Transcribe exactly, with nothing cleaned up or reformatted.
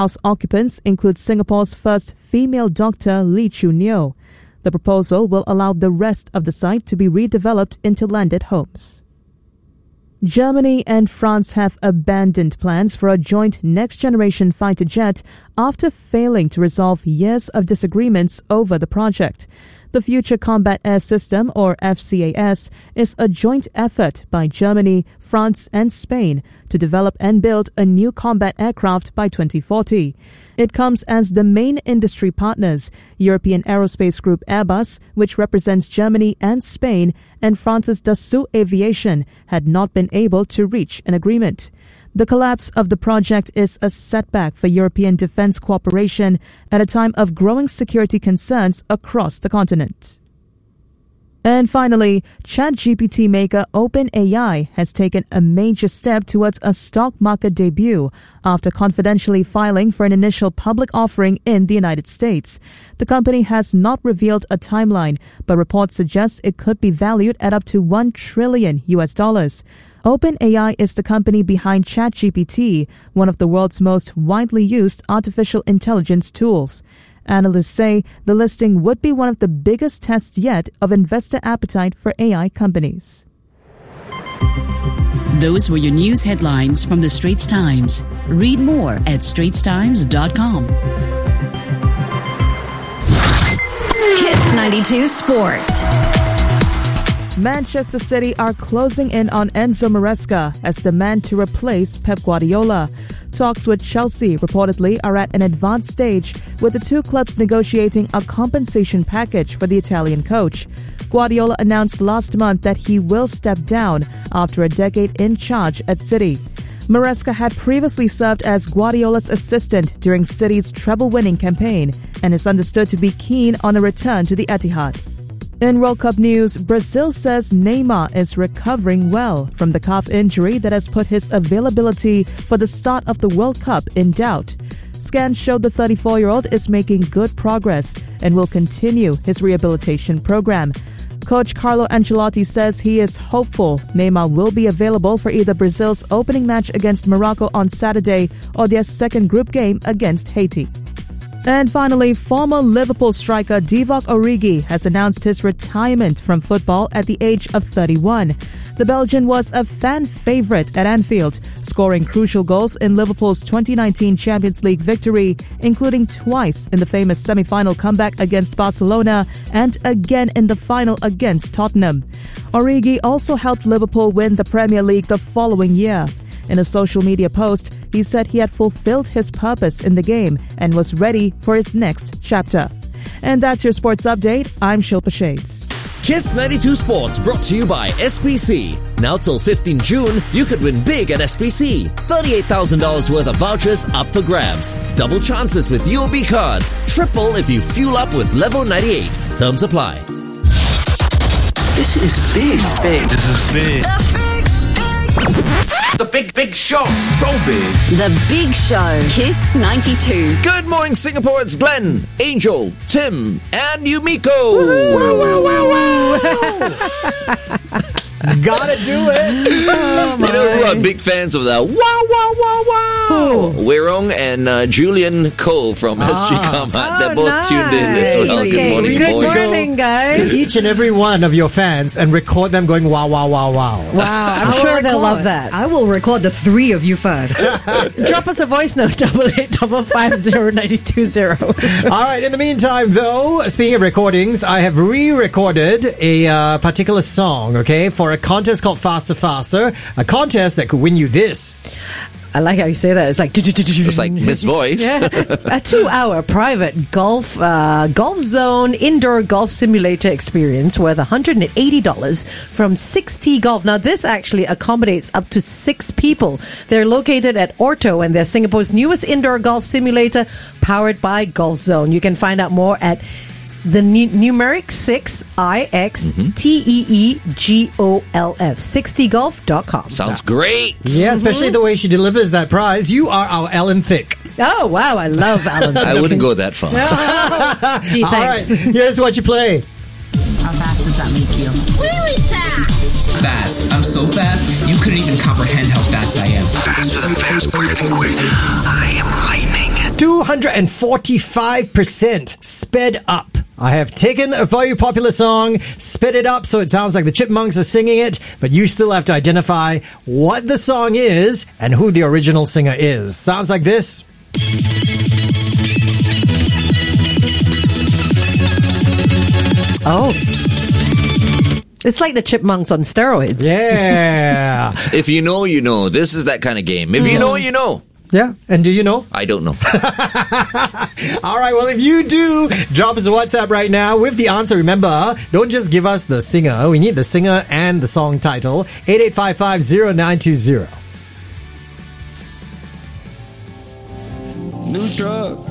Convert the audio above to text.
House occupants include Singapore's first female doctor, Lee Choo Neo. The proposal will allow the rest of the site to be redeveloped into landed homes. Germany and France have abandoned plans for a joint next-generation fighter jet after failing to resolve years of disagreements over the project. The Future Combat Air System, or F C A S, is a joint effort by Germany, France and Spain to develop and build a new combat aircraft by twenty forty. It comes as the main industry partners, European aerospace group Airbus, which represents Germany and Spain, and France's Dassault Aviation, had not been able to reach an agreement. The collapse of the project is a setback for European defense cooperation at a time of growing security concerns across the continent. And finally, ChatGPT maker OpenAI has taken a major step towards a stock market debut after confidentially filing for an initial public offering in the United States. The company has not revealed a timeline, but reports suggest it could be valued at up to one trillion U S dollars. OpenAI is the company behind ChatGPT, one of the world's most widely used artificial intelligence tools. Analysts say the listing would be one of the biggest tests yet of investor appetite for A I companies. Those were your news headlines from the Straits Times. Read more at straits times dot com. Kiss ninety-two Sports. Manchester City are closing in on Enzo Maresca as the man to replace Pep Guardiola. Talks with Chelsea reportedly are at an advanced stage, with the two clubs negotiating a compensation package for the Italian coach. Guardiola announced last month that he will step down after a decade in charge at City. Maresca had previously served as Guardiola's assistant during City's treble-winning campaign and is understood to be keen on a return to the Etihad. In World Cup news, Brazil says Neymar is recovering well from the calf injury that has put his availability for the start of the World Cup in doubt. Scans show the thirty-four-year-old is making good progress and will continue his rehabilitation program. Coach Carlo Ancelotti says he is hopeful Neymar will be available for either Brazil's opening match against Morocco on Saturday or their second group game against Haiti. And finally, former Liverpool striker Divock Origi has announced his retirement from football at the age of thirty-one. The Belgian was a fan favourite at Anfield, scoring crucial goals in Liverpool's twenty nineteen Champions League victory, including twice in the famous semi-final comeback against Barcelona and again in the final against Tottenham. Origi also helped Liverpool win the Premier League the following year. In a social media post, he said he had fulfilled his purpose in the game and was ready for his next chapter. And that's your sports update. I'm Shilpa Shades. Kiss ninety-two Sports brought to you by S P C. Now till fifteenth June, you could win big at S P C. thirty-eight thousand dollars worth of vouchers up for grabs. Double chances with U O B cards. Triple if you fuel up with Level ninety-eight. Terms apply. This is big. This is big. This is big. The big, big show. So big. The Big Show. Kiss ninety-two. Good morning, Singapore. It's Glenn, Angel, Tim, and Yumiko. Wow, wow, wow, wow. Gotta do it. Oh, you know who are big fans of that? Wow, wow, wow, wow. Weirong and uh, Julian Cole from ah. S G Kamat. They're both nice. tuned in as well. Okay. Good morning, Good boys. morning, guys. To each and every one of your fans and record them going wow, wow, wow, wow. Wow, I'm sure record. they'll love that. I will record the three of you first. Drop us a voice note, double eight double five zero ninety two zero. All right. In the meantime, though, speaking of recordings, I have re-recorded a uh, particular song. Okay, for a contest called Faster Faster, a contest that could win you this. I like how you say that. It's like it's like Miss Voice. Yeah. A two-hour private golf uh, golf zone indoor golf simulator experience worth one hundred eighty dollars from six T Golf. Now, this actually accommodates up to six people. They're located at Orto, and they're Singapore's newest indoor golf simulator powered by Golf Zone. You can find out more at the nu- numeric six I X T E E G O L F sixty golf dot com. Sounds great. Yeah, especially mm-hmm. the way she delivers that prize. You are our Alan Thicke. Oh, wow. I love Alan Thicke. I wouldn't go that far. Oh, gee, thanks. All right, here's what you play. How fast does that make you? Really fast. Fast. I'm so fast, you couldn't even comprehend how fast I am. Faster than fast, quicker than quick. I am lightning. two hundred forty-five percent sped up. I have taken a very popular song, sped it up so it sounds like the Chipmunks are singing it, but you still have to identify what the song is and who the original singer is. Sounds like this. Oh. It's like the Chipmunks on steroids. Yeah. If you know, you know. This is that kind of game. If you know, you know. Yeah. And do you know? I don't know. All right. Well, if you do, drop us a WhatsApp right now with the answer. Remember, don't just give us the singer. We need the singer and the song title. eight eight five five zero nine two zero. New truck.